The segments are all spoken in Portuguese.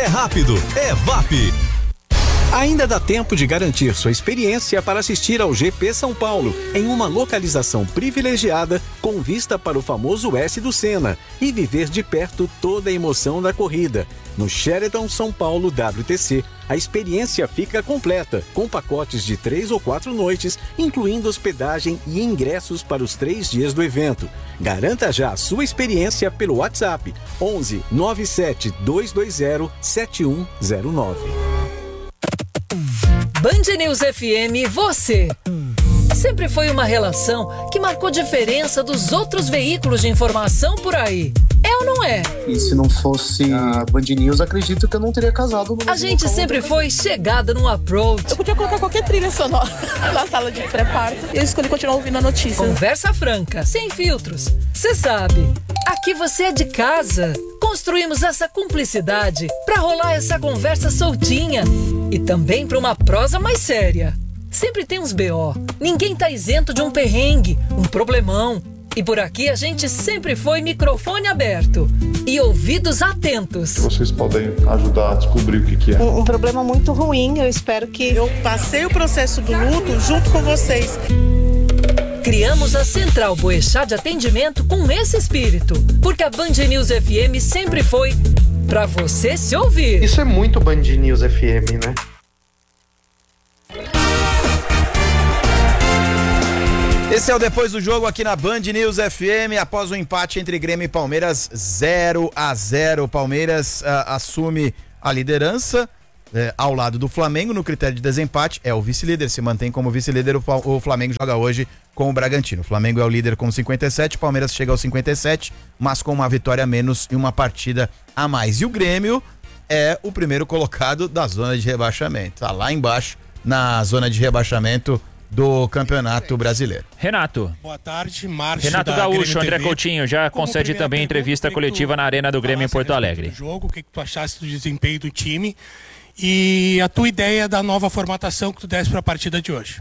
é rápido, é VAP. Ainda dá tempo de garantir sua experiência para assistir ao GP São Paulo, em uma localização privilegiada com vista para o famoso S do Senna e viver de perto toda a emoção da corrida. No Sheraton São Paulo WTC, a experiência fica completa, com pacotes de 3 ou 4 noites, incluindo hospedagem e ingressos para os 3 dias do evento. Garanta já a sua experiência pelo WhatsApp 11 97 220 7109. Band News FM, você. Sempre foi uma relação que marcou diferença dos outros veículos de informação por aí. É ou não é? E se não fosse a Band News, acredito que eu não teria casado. A gente sempre foi chegada no approach. Eu podia colocar qualquer trilha sonora na sala de pré-parto e eu escolhi continuar ouvindo a notícia. Conversa franca, sem filtros. Você sabe, aqui você é de casa. Construímos essa cumplicidade pra rolar essa conversa soltinha e também pra uma prosa mais séria. Sempre tem uns BO. Ninguém tá isento de um perrengue, um problemão. E por aqui a gente sempre foi microfone aberto e ouvidos atentos. Vocês podem ajudar a descobrir o que é. Um problema muito ruim, eu espero que... Eu passei o processo do luto junto com vocês. Criamos a Central Boechat de atendimento com esse espírito, porque a Band News FM sempre foi pra você se ouvir. Isso é muito Band News FM, né? Esse é o Depois do Jogo aqui na Band News FM, após o empate entre Grêmio e Palmeiras, 0-0. Palmeiras assume a liderança ao lado do Flamengo no critério de desempate, é o vice-líder, se mantém como vice-líder. O Flamengo joga hoje com o Bragantino. O Flamengo é o líder com 57, o Palmeiras chega aos 57, mas com uma vitória a menos e uma partida a mais. E o Grêmio é o primeiro colocado da zona de rebaixamento, tá lá embaixo na zona de rebaixamento do Campeonato Brasileiro. Renato. Boa tarde, Márcio. Renato Gaúcho, André Coutinho já concede também entrevista coletiva na Arena do Grêmio em Porto Alegre. Jogo, o que tu achaste do desempenho do time e a tua ideia da nova formatação que tu desse para a partida de hoje?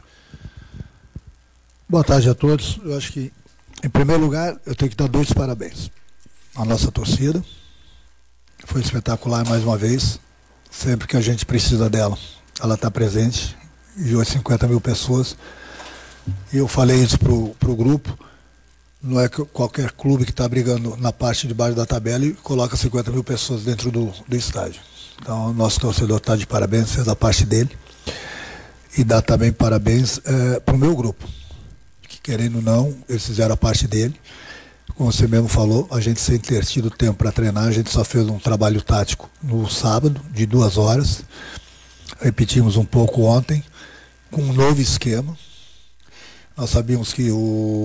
Boa tarde a todos. Eu acho que, em primeiro lugar, eu tenho que dar 2 parabéns à nossa torcida. Foi espetacular mais uma vez. Sempre que a gente precisa dela, ela está presente. E hoje 50 mil pessoas. E eu falei isso pro grupo. Não é que qualquer clube que está brigando na parte de baixo da tabela e coloca 50 mil pessoas dentro do estádio. Então o nosso torcedor está de parabéns, fez a parte dele. E dá também parabéns pro meu grupo. Que querendo ou não, eles fizeram a parte dele. Como você mesmo falou, a gente sem ter tido tempo para treinar, a gente só fez um trabalho tático no sábado, de 2 horas. Repetimos um pouco ontem, com um novo esquema. Nós sabíamos que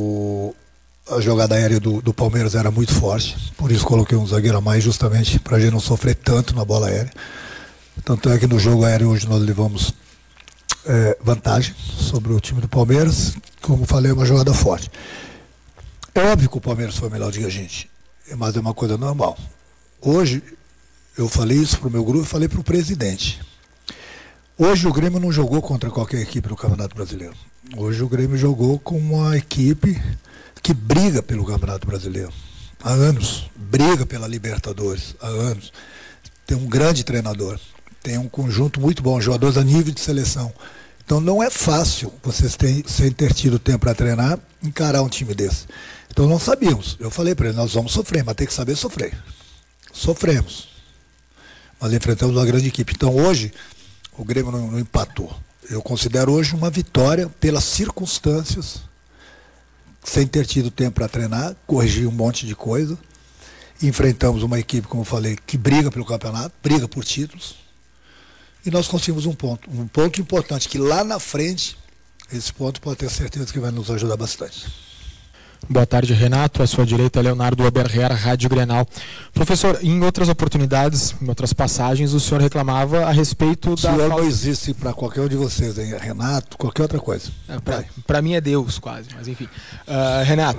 a jogada aérea do Palmeiras era muito forte, por isso coloquei um zagueiro a mais, justamente para a gente não sofrer tanto na bola aérea. Tanto é que no jogo aéreo hoje nós levamos vantagem sobre o time do Palmeiras. Como falei, é uma jogada forte. É óbvio que o Palmeiras foi melhor do que a gente, mas é uma coisa normal. Hoje, eu falei isso para o meu grupo e falei para o presidente. Hoje o Grêmio não jogou contra qualquer equipe do Campeonato Brasileiro. Hoje o Grêmio jogou com uma equipe que briga pelo Campeonato Brasileiro. Há anos. Briga pela Libertadores. Há anos. Tem um grande treinador. Tem um conjunto muito bom, jogadores a nível de seleção. Então não é fácil vocês sem ter tido tempo para treinar, encarar um time desse. Então não sabíamos. Eu falei para eles, nós vamos sofrer, mas tem que saber sofrer. Sofremos. Mas enfrentamos uma grande equipe. Então hoje o Grêmio não empatou. Eu considero hoje uma vitória pelas circunstâncias, sem ter tido tempo para treinar, corrigir um monte de coisa. Enfrentamos uma equipe, como eu falei, que briga pelo campeonato, briga por títulos. E nós conseguimos um ponto importante, que lá na frente, esse ponto pode ter certeza que vai nos ajudar bastante. Boa tarde, Renato. À sua direita, Leonardo Oberher, Rádio Grenal. Professor, em outras oportunidades, em outras passagens, o senhor reclamava a respeito da... O senhor não existe para qualquer um de vocês, hein? Renato, qualquer outra coisa. Para mim é Deus, quase, mas enfim. Renato,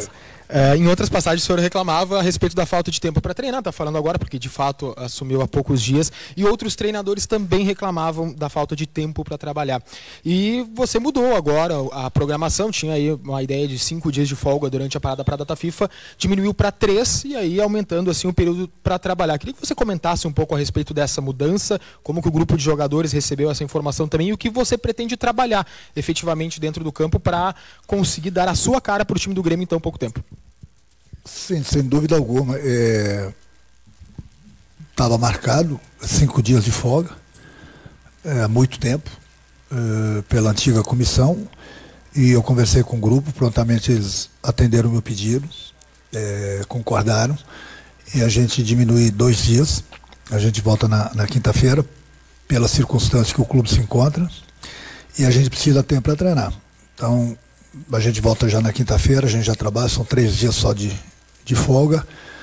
Em outras passagens o senhor reclamava a respeito da falta de tempo para treinar, está falando agora porque de fato assumiu há poucos dias, e outros treinadores também reclamavam da falta de tempo para trabalhar. E você mudou agora a programação, tinha aí uma ideia de 5 dias de folga durante a parada para a data FIFA, diminuiu para 3 e aí aumentando assim o período para trabalhar. Queria que você comentasse um pouco a respeito dessa mudança, como que o grupo de jogadores recebeu essa informação também e o que você pretende trabalhar efetivamente dentro do campo para conseguir dar a sua cara para o time do Grêmio em tão pouco tempo. Sim, sem dúvida alguma. Estava marcado 5 dias de folga, há muito tempo, pela antiga comissão, e eu conversei com o grupo, prontamente eles atenderam o meu pedido, concordaram, e a gente diminui 2 dias, a gente volta na quinta-feira, pelas circunstâncias que o clube se encontra, e a gente precisa ter tempo para treinar. Então, a gente volta já na quinta-feira, a gente já trabalha, são 3 dias só de folga.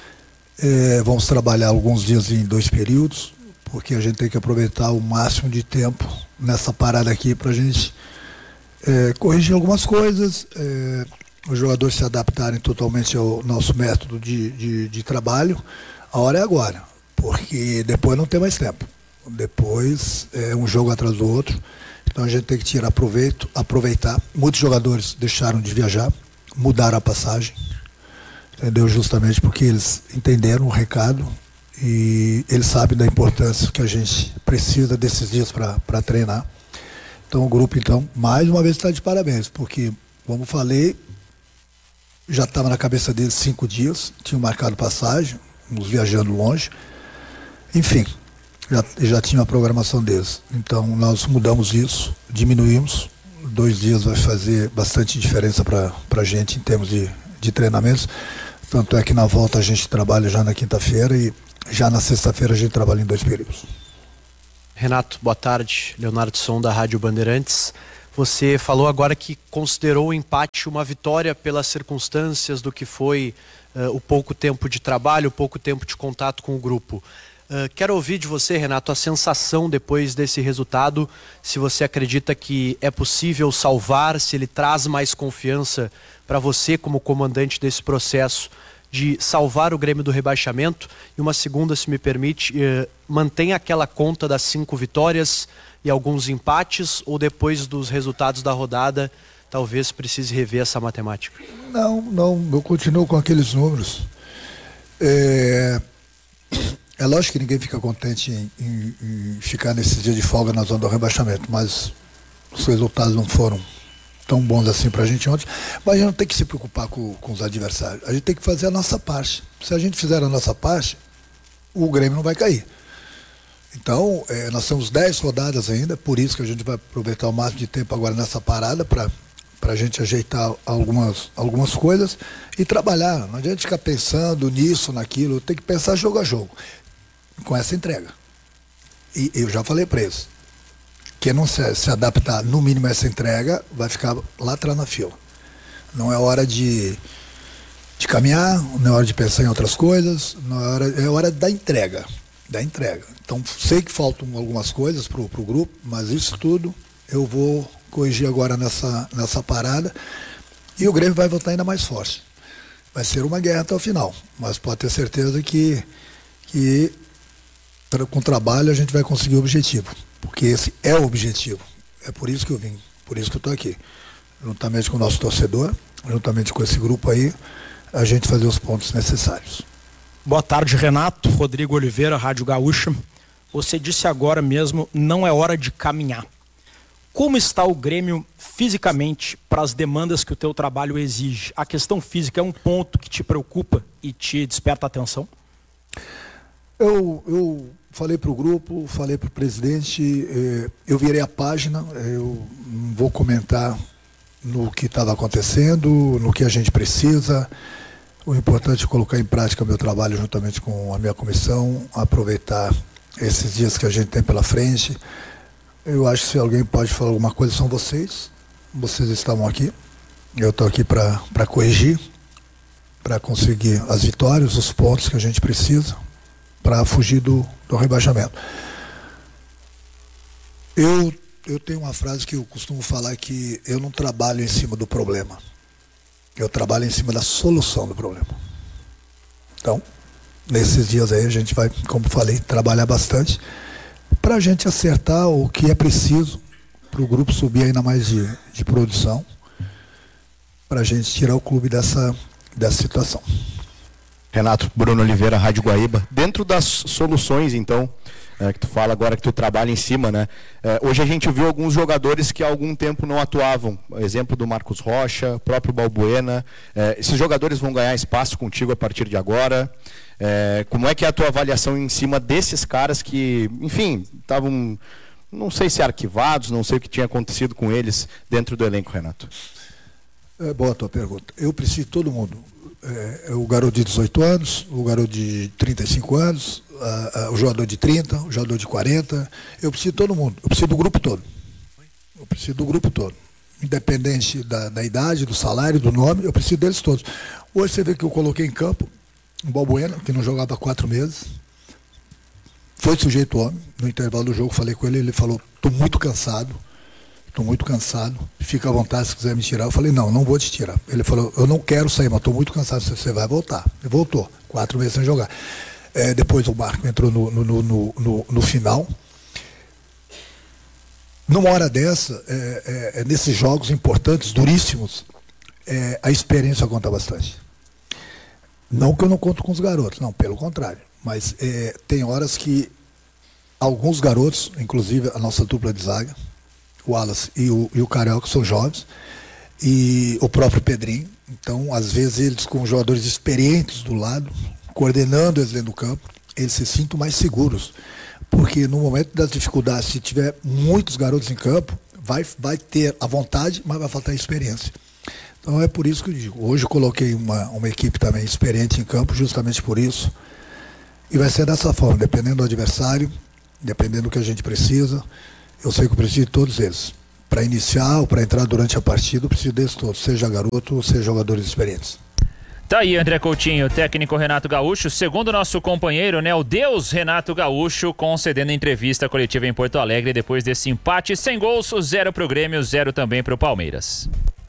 Vamos trabalhar alguns dias em 2 períodos, porque a gente tem que aproveitar o máximo de tempo nessa parada aqui para a gente corrigir algumas coisas, os jogadores se adaptarem totalmente ao nosso método de trabalho. A hora é agora, porque depois não tem mais tempo. Depois é um jogo atrás do outro. Então a gente tem que tirar proveito, aproveitar. Muitos jogadores deixaram de viajar, mudaram a passagem, entendeu? Justamente porque eles entenderam o recado e eles sabem da importância que a gente precisa desses dias para treinar. Então o grupo, mais uma vez está de parabéns, porque, como falei, já estava na cabeça deles 5 dias, tinham marcado passagem, uns viajando longe, enfim. Já tinha a programação deles. Então nós mudamos isso, diminuímos. 2 dias vai fazer bastante diferença para a gente em termos de treinamentos. Tanto é que na volta a gente trabalha já na quinta-feira e já na sexta-feira a gente trabalha em 2 períodos. Renato, boa tarde. Leonardo Som, da Rádio Bandeirantes. Você falou agora que considerou o empate uma vitória pelas circunstâncias do que foi o pouco tempo de trabalho, o pouco tempo de contato com o grupo. Quero ouvir de você, Renato, a sensação depois desse resultado, se você acredita que é possível salvar, se ele traz mais confiança para você como comandante desse processo de salvar o Grêmio do rebaixamento. E uma segunda, se me permite, mantém aquela conta das 5 vitórias e alguns empates, ou depois dos resultados da rodada talvez precise rever essa matemática? Não, eu continuo com aqueles números. É lógico que ninguém fica contente em ficar nesse dia de folga na zona do rebaixamento, mas os resultados não foram tão bons assim pra gente ontem. Mas a gente não tem que se preocupar com os adversários. A gente tem que fazer a nossa parte. Se a gente fizer a nossa parte, o Grêmio não vai cair. Então, nós temos 10 rodadas ainda, por isso que a gente vai aproveitar o máximo de tempo agora nessa parada para a gente ajeitar algumas coisas e trabalhar. Não adianta ficar pensando nisso, naquilo, tem que pensar jogo a jogo, com essa entrega. E eu já falei para eles, quem não se adaptar no mínimo a essa entrega, vai ficar lá atrás na fila. Não é hora de caminhar, não é hora de pensar em outras coisas, é hora da entrega. Então, sei que faltam algumas coisas pro grupo, mas isso tudo eu vou corrigir agora nessa parada, e o Grêmio vai voltar ainda mais forte. Vai ser uma guerra até o final, mas pode ter certeza que com trabalho a gente vai conseguir o objetivo, porque esse é o objetivo. É por isso que eu vim, por isso que eu estou aqui, juntamente com o nosso torcedor, juntamente com esse grupo aí, a gente fazer os pontos necessários. Boa tarde, Renato. Rodrigo Oliveira, Rádio Gaúcha. Você disse agora mesmo, não é hora de caminhar. Como está o Grêmio fisicamente para as demandas que o teu trabalho exige? A questão física é um ponto que te preocupa e te desperta atenção? Eu falei para o grupo, falei para o presidente, eu virei a página, eu não vou comentar no que estava acontecendo, no que a gente precisa. O importante é colocar em prática o meu trabalho juntamente com a minha comissão, aproveitar esses dias que a gente tem pela frente. Eu acho que se alguém pode falar alguma coisa são vocês. Vocês estavam aqui. Eu estou aqui para corrigir, para conseguir as vitórias, os pontos que a gente precisa, para fugir do rebaixamento. Eu tenho uma frase que eu costumo falar, que eu não trabalho em cima do problema. Eu trabalho em cima da solução do problema. Então, nesses dias aí a gente vai, como falei, trabalhar bastante para a gente acertar o que é preciso para o grupo subir ainda mais de produção, para a gente tirar o clube dessa situação. Renato, Bruno Oliveira, Rádio Guaíba. Dentro das soluções, então, que tu fala agora que tu trabalha em cima, né? Hoje a gente viu alguns jogadores que há algum tempo não atuavam. Exemplo do Marcos Rocha, próprio Balbuena. Esses jogadores vão ganhar espaço contigo a partir de agora. Como é que é a tua avaliação em cima desses caras que, enfim, estavam, não sei se arquivados, não sei o que tinha acontecido com eles dentro do elenco, Renato? Boa a tua pergunta. Eu preciso de todo mundo. O garoto de 18 anos, o garoto de 35 anos, o jogador de 30, o jogador de 40. Eu preciso de todo mundo. Eu preciso do grupo todo. Independente da idade, do salário, do nome, eu preciso deles todos. Hoje você vê que eu coloquei em campo um Balbuena, que não jogava há 4 meses. Foi sujeito homem. No intervalo do jogo, falei com ele, ele falou, estou muito cansado, fica à vontade se quiser me tirar. Eu falei, não vou te tirar. Ele falou, eu não quero sair, mas estou muito cansado, você vai voltar. Ele voltou, 4 meses sem jogar. Depois o Marco entrou no final. Numa hora dessa, nesses jogos importantes, duríssimos, a experiência conta bastante. Não que eu não conto com os garotos, não, pelo contrário. Mas tem horas que alguns garotos, inclusive a nossa dupla de zaga, o Wallace e o Carioca, são jovens, e o próprio Pedrinho. Então, às vezes, eles com jogadores experientes do lado, coordenando eles dentro do campo, eles se sintam mais seguros. Porque no momento das dificuldades, se tiver muitos garotos em campo, vai ter a vontade, mas vai faltar a experiência. Então é por isso que eu digo, hoje eu coloquei uma equipe também experiente em campo, justamente por isso. E vai ser dessa forma, dependendo do adversário, dependendo do que a gente precisa. Eu sei que eu preciso de todos eles. Para iniciar ou para entrar durante a partida, eu preciso deles todos, seja garoto ou seja jogadores experientes. Tá aí, André Coutinho, técnico Renato Gaúcho, segundo nosso companheiro, né, o Deus Renato Gaúcho, concedendo entrevista coletiva em Porto Alegre depois desse empate sem gols, 0 pro Grêmio, 0 também pro Palmeiras.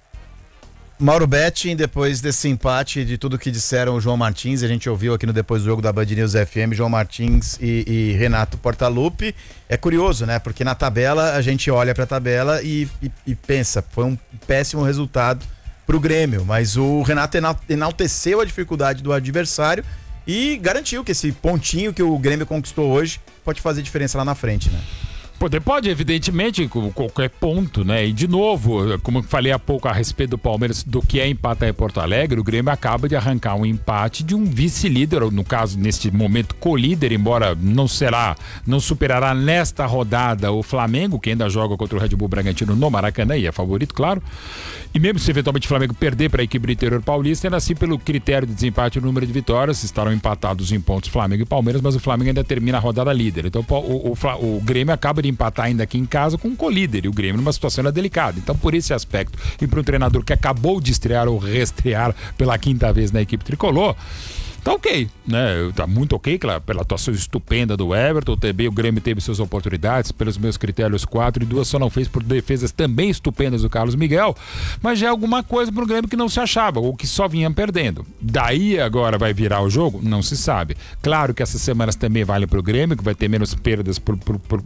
Mauro Betting, depois desse empate, de tudo que disseram o João Martins, a gente ouviu aqui no Depois do Jogo da Band News FM, João Martins e Renato Portaluppi. É curioso, né? Porque na tabela, a gente olha pra tabela e pensa, foi um péssimo resultado pro Grêmio, mas o Renato enalteceu a dificuldade do adversário e garantiu que esse pontinho que o Grêmio conquistou hoje pode fazer diferença lá na frente, né? Pode, evidentemente, qualquer ponto, né? E de novo, como eu falei há pouco a respeito do Palmeiras, do que é empatar em Porto Alegre, o Grêmio acaba de arrancar um empate de um vice-líder, ou no caso, neste momento, co-líder, embora não superará nesta rodada o Flamengo, que ainda joga contra o Red Bull Bragantino no Maracanã, e é favorito, claro. E mesmo se eventualmente o Flamengo perder para a equipe do interior paulista, ainda assim, pelo critério de desempate e o número de vitórias, estarão empatados em pontos Flamengo e Palmeiras, mas o Flamengo ainda termina a rodada líder. Então o Grêmio acaba de empatar ainda aqui em casa com um colíder, e o Grêmio numa situação delicada. Então, por esse aspecto, e para um treinador que acabou de estrear ou reestrear pela 5ª vez na equipe tricolor, tá ok, né? Tá muito ok, claro, pela atuação estupenda do Everton, também o Grêmio teve suas oportunidades, pelos meus critérios 4, e 2 só não fez por defesas também estupendas do Carlos Miguel, mas já é alguma coisa pro Grêmio que não se achava, ou que só vinha perdendo. Daí agora vai virar o jogo? Não se sabe. Claro que essas semanas também valem pro Grêmio, que vai ter menos perdas por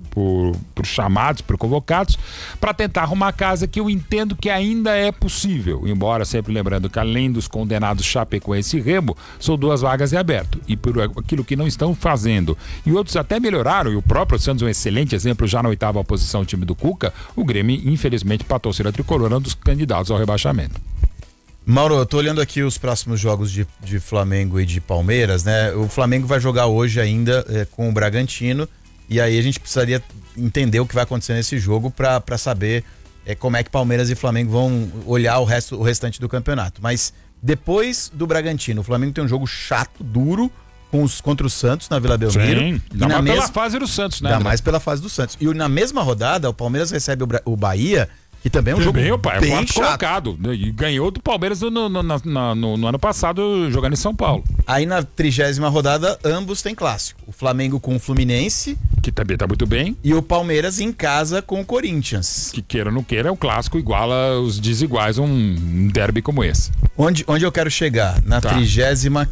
chamados, por convocados, para tentar arrumar a casa, que eu entendo que ainda é possível, embora sempre lembrando que além dos condenados Chapecoense e Remo, são 2 vagas em aberto, e por aquilo que não estão fazendo, e outros até melhoraram, e o próprio Santos é um excelente exemplo, já na 8ª posição, o time do Cuca, o Grêmio infelizmente para a torcida tricolor, um dos candidatos ao rebaixamento. Mauro, eu tô olhando aqui os próximos jogos de Flamengo e de Palmeiras, né? O Flamengo vai jogar hoje ainda com o Bragantino, e aí a gente precisaria entender o que vai acontecer nesse jogo para saber como é que Palmeiras e Flamengo vão olhar o restante do campeonato. Mas depois do Bragantino, o Flamengo tem um jogo chato, duro, contra o Santos na Vila Belmiro. Sim, ainda mais pela fase do Santos, né? Ainda mais pela fase do Santos. E na mesma rodada, o Palmeiras recebe o Bahia, Que também é um jogo bem bem chato. Colocado, né? E ganhou do Palmeiras no ano passado, jogando em São Paulo. Aí na 30ª rodada, ambos têm clássico. O Flamengo com o Fluminense, que também tá muito bem, e o Palmeiras em casa com o Corinthians. Que queira ou não queira, é um clássico iguala os desiguais um derby como esse. Onde eu quero chegar? Na 35ª,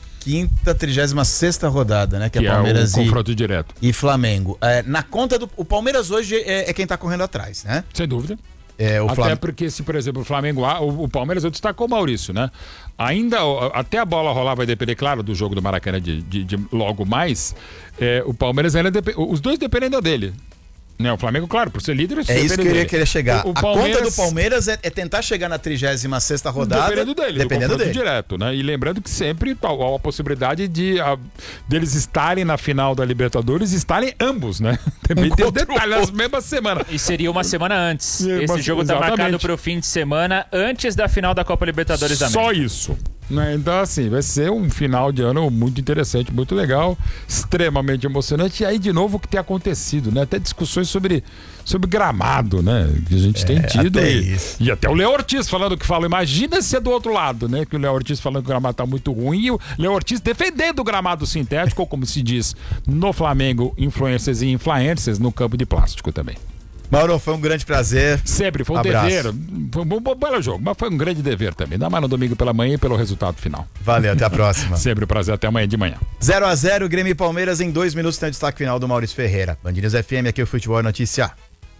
36ª rodada, né? Que é Palmeiras o confronto direto. E Flamengo. Na conta do... O Palmeiras hoje é quem tá correndo atrás, né? Sem dúvida. Até porque se, por exemplo, o Flamengo, o Palmeiras, eu destaco o Maurício, né? Ainda, até a bola rolar vai depender, claro, do jogo do Maracanã de logo mais. O Palmeiras ainda os dois dependem ainda dele. Né? O Flamengo, claro, por ser líder, é isso que eu queria chegar. A conta do Palmeiras é tentar chegar na 36ª rodada. Dependendo dele. Direto, né? E lembrando que sempre há a possibilidade deles estarem na final da Libertadores, estarem ambos, né? Também tem detalhe nas mesmas semanas. E seria uma semana antes. Esse jogo está marcado para o fim de semana antes da final da Copa Libertadores da América. Só isso. Então, assim, vai ser um final de ano muito interessante, muito legal, extremamente emocionante. E aí, de novo, o que tem acontecido, né? Até discussões sobre gramado, né? Que a gente tem tido. E até o Léo Ortiz falando que fala. Imagina se é do outro lado, né? Que o Léo Ortiz falando que o gramado tá muito ruim e o Léo Ortiz defendendo o gramado sintético, ou como se diz no Flamengo, influencers e influencers no campo de plástico também. Mauro, foi um grande prazer. Sempre, foi um dever. Foi um bom jogo, mas foi um grande dever também. Ainda mais no domingo pela manhã e pelo resultado final. Valeu, até a próxima. Sempre um prazer, até amanhã de manhã. 0-0, Grêmio e Palmeiras em 2 minutos tem o destaque final do Maurício Ferreira. Band News FM, aqui o Futebol é Notícia.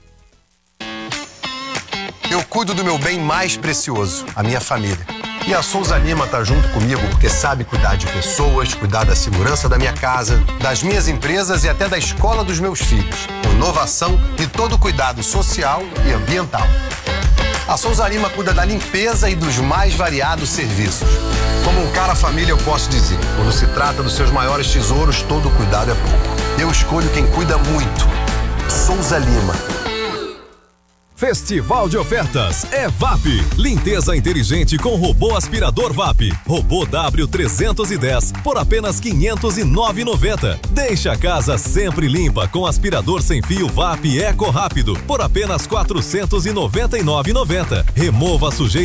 Eu cuido do meu bem mais precioso, a minha família. E a Souza Lima tá junto comigo porque sabe cuidar de pessoas, cuidar da segurança da minha casa, das minhas empresas e até da escola dos meus filhos. Inovação e todo cuidado social e ambiental. A Souza Lima cuida da limpeza e dos mais variados serviços. Como um cara família, eu posso dizer, quando se trata dos seus maiores tesouros, todo cuidado é pouco. Eu escolho quem cuida muito. Souza Lima. Festival de ofertas é VAP. Limpeza inteligente com robô aspirador VAP. Robô W310 por apenas R$ 509,90. Deixa a casa sempre limpa com aspirador sem fio VAP Eco Rápido por apenas R$ 499,90. Remova a sujeira